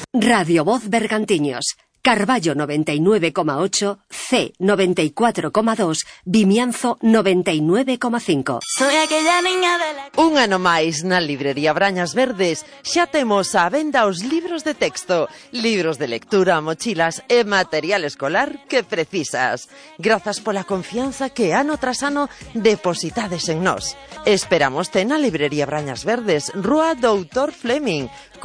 Radio Voz Bergantiños. Carballo 99,8, C 94,2, Vimianzo 99,5. Soy aquella niña de la... Un ano máis na librería Brañas Verdes xa temos á venda os libros de texto, libros de lectura, mochilas e material escolar que precisas. Grazas pola confianza que ano tras ano depositades en nós. Esperamos na librería Brañas Verdes, Rúa Doutor Fleming,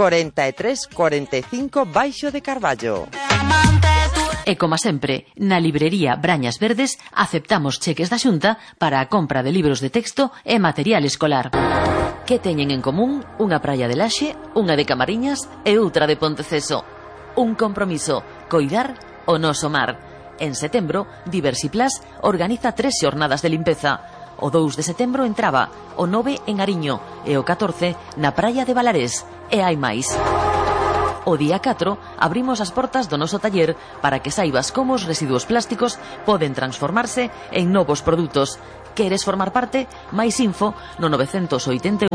4345 Baixo de Carballo. E como sempre, na librería Brañas Verdes aceptamos cheques da Xunta para a compra de libros de texto e material escolar. Que teñen en común unha praia de Laxe, unha de Camariñas e outra de Ponteceso? Un compromiso, coidar o noso mar. En setembro, Diversiplas organiza 3 xornadas de limpeza. O 2 de setembro entraba, o 9 en Ariño e o 14 na praia de Valarés. E hai máis. O día 4 abrimos as portas do noso taller para que saibas como os residuos plásticos poden transformarse en novos produtos. Queres formar parte? Mais info no 981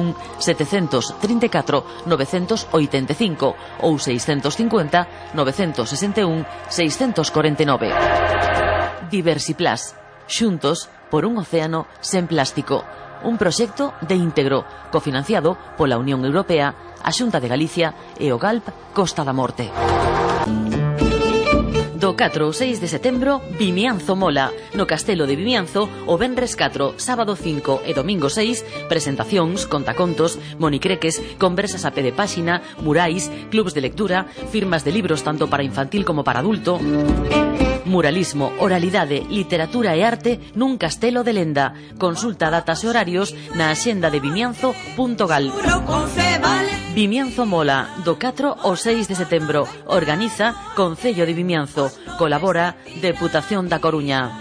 734 985 ou 650 961 649. Diversiplas. Xuntos por un océano sen plástico. Un proxecto de íntegro, cofinanciado pola Unión Europea, a Xunta de Galicia e o GALP Costa da Morte. Do 4 ao 6 de setembro, Vimianzo Mola. No Castelo de Vimianzo, o venres 4, sábado 5 e domingo 6, presentacións, contacontos, monicreques, conversas a pé de páxina, murais, clubs de lectura, firmas de libros tanto para infantil como para adulto... Muralismo, oralidade, literatura e arte nun castelo de lenda. Consulta datas e horarios na axenda de vimianzo.gal. Vimianzo Mola, do 4 ao 6 de setembro. Organiza Concello de Vimianzo. Colabora Deputación da Coruña.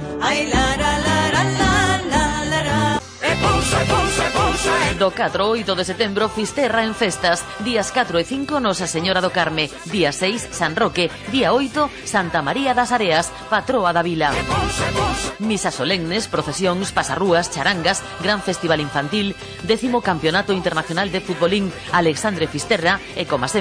Do 4 ao 8 de setembro, Fisterra en festas. Días 4 e 5, Nosa Señora do Carme. Día 6, San Roque. Día 8, Santa María das Areas, patroa da vila. Misas solemnes, procesións, pasarrúas, charangas, gran festival infantil, 10º Campeonato Internacional de Futbolín Alexandre Fisterra e, como sempre,